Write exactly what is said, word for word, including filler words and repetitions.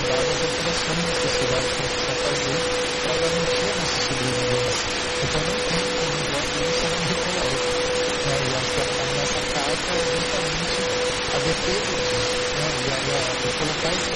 das operações da sociedade que a gente precisa fazer para garantir a nossa sobrevivência. Então não tem como voto isso não me coloca. Né? E acho que a nossa carta é justamente a defesa disso. Né? E a, a, a colocar esse